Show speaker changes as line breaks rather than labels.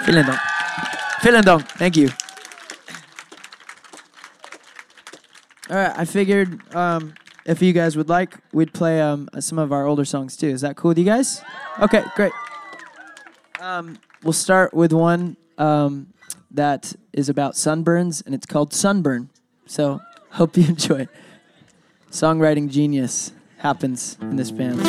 Vielen Dank. Vielen Dank. Thank you. All right, I figured if you guys would like, we'd play some of our older songs too. Is that cool with you guys? Okay, great. We'll start with one that is about sunburns, and it's called Sunburn. So hope you enjoy it. Songwriting genius happens in this band.